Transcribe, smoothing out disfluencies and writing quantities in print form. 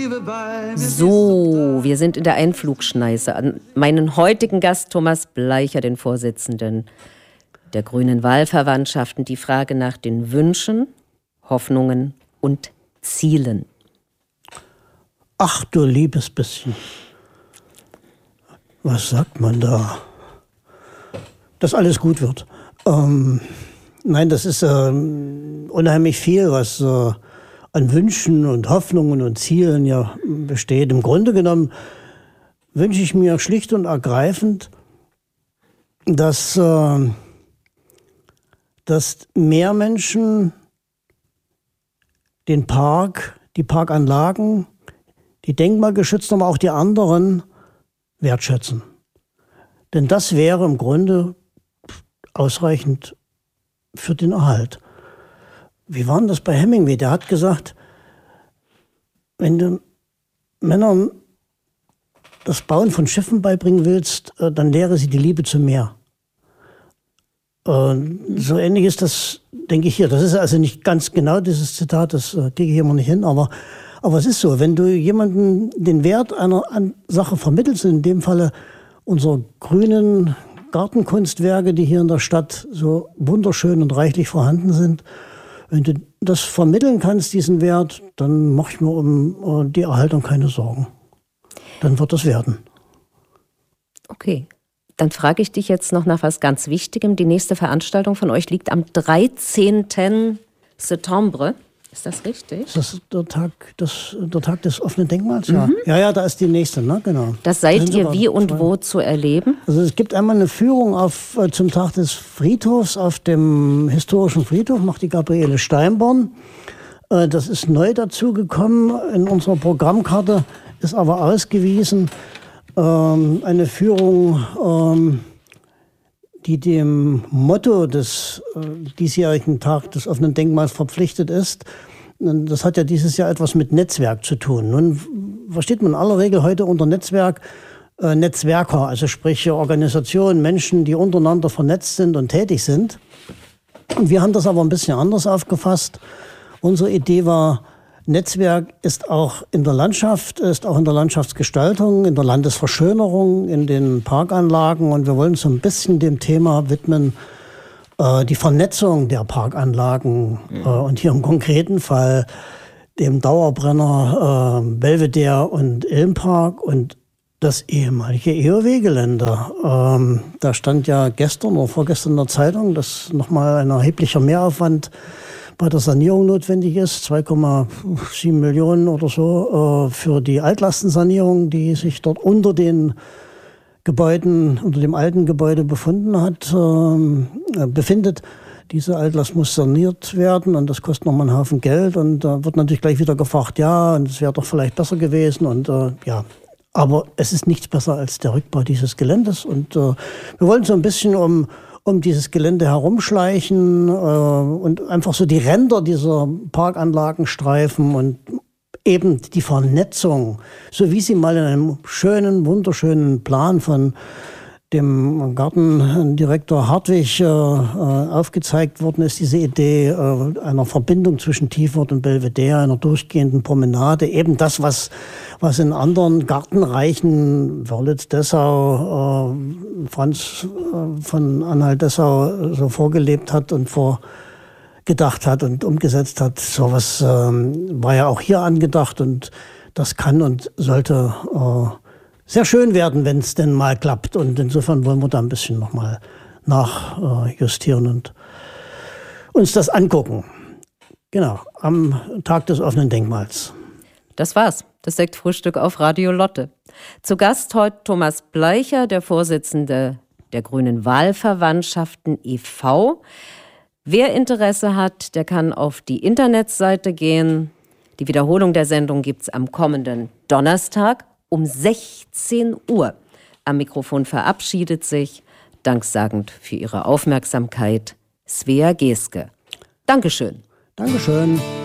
So, wir sind in der Einflugschneise. An meinen heutigen Gast Thomas Bleicher, den Vorsitzenden der Grünen Wahlverwandtschaften, die Frage nach den Wünschen, Hoffnungen und Zielen. Ach du liebes bisschen. Was sagt man da? Dass alles gut wird. Nein, das ist unheimlich viel, was an Wünschen und Hoffnungen und Zielen ja besteht. Im Grunde genommen wünsche ich mir schlicht und ergreifend, dass mehr Menschen den Park, die Parkanlagen, die denkmalgeschützten, aber auch die anderen wertschätzen. Denn das wäre im Grunde ausreichend für den Erhalt. Wie war denn das bei Hemingway? Der hat gesagt, wenn du Männern das Bauen von Schiffen beibringen willst, dann lehre sie die Liebe zum Meer. So ähnlich ist das, denke ich, hier. Das ist also nicht ganz genau dieses Zitat, das kriege ich immer nicht hin, aber es ist so, wenn du jemandem den Wert einer Sache vermittelst, in dem Falle unsere grünen Gartenkunstwerke, die hier in der Stadt so wunderschön und reichlich vorhanden sind, wenn du das vermitteln kannst, diesen Wert, dann mache ich mir um die Erhaltung keine Sorgen. Dann wird das werden. Okay, dann frage ich dich jetzt noch nach was ganz Wichtigem. Die nächste Veranstaltung von euch liegt am 13. September. Ist das richtig? Ist das der Tag des offenen Denkmals? Ja. Ja, da ist die nächste, ne? Genau. Das seid ihr wie und wo zu erleben? Also es gibt einmal eine Führung zum Tag des Friedhofs auf dem historischen Friedhof, macht die Gabriele Steinborn. Das ist neu dazugekommen in unserer Programmkarte, ist aber ausgewiesen. Eine Führung, die dem Motto des diesjährigen Tag des offenen Denkmals verpflichtet ist. Das hat ja dieses Jahr etwas mit Netzwerk zu tun. Nun versteht man in aller Regel heute unter Netzwerk Netzwerker, also sprich Organisationen, Menschen, die untereinander vernetzt sind und tätig sind. Und wir haben das aber ein bisschen anders aufgefasst. Unsere Idee war, Netzwerk ist auch in der Landschaft, ist auch in der Landschaftsgestaltung, in der Landesverschönerung, in den Parkanlagen. Und wir wollen so ein bisschen dem Thema widmen, die Vernetzung der Parkanlagen. Und hier im konkreten Fall dem Dauerbrenner Belvedere und Ilmpark und das ehemalige EOW-Gelände. Da stand ja gestern oder vorgestern in der Zeitung, dass nochmal ein erheblicher Mehraufwand bei der Sanierung notwendig ist, 2,7 Millionen oder so für die Altlastensanierung, die sich dort unter den Gebäuden, unter dem alten Gebäude befindet. Diese Altlast muss saniert werden und das kostet nochmal einen Haufen Geld und da wird natürlich gleich wieder gefragt, ja, und es wäre doch vielleicht besser gewesen und ja. Aber es ist nichts besser als der Rückbau dieses Geländes und wir wollen so ein bisschen um dieses Gelände herumschleichen und einfach so die Ränder dieser Parkanlagen streifen und eben die Vernetzung, so wie sie mal in einem schönen, wunderschönen Plan von dem Gartendirektor Hartwig aufgezeigt worden ist, diese Idee einer Verbindung zwischen Tiefort und Belvedere, einer durchgehenden Promenade, eben das, was in anderen Gartenreichen, Wörlitz-Dessau, Franz von Anhalt-Dessau so vorgelebt hat und vorgedacht hat und umgesetzt hat. Sowas war ja auch hier angedacht und das kann und sollte sehr schön werden, wenn es denn mal klappt. Und insofern wollen wir da ein bisschen nochmal nachjustieren und uns das angucken. Genau, am Tag des offenen Denkmals. Das war's, das Sektfrühstück auf Radio Lotte. Zu Gast heute Thomas Bleicher, der Vorsitzende der Grünen Wahlverwandtschaften e.V. Wer Interesse hat, der kann auf die Internetseite gehen. Die Wiederholung der Sendung gibt's am kommenden Donnerstag um 16 Uhr. Am Mikrofon verabschiedet sich, danksagend für Ihre Aufmerksamkeit, Svea Geske. Dankeschön. Dankeschön.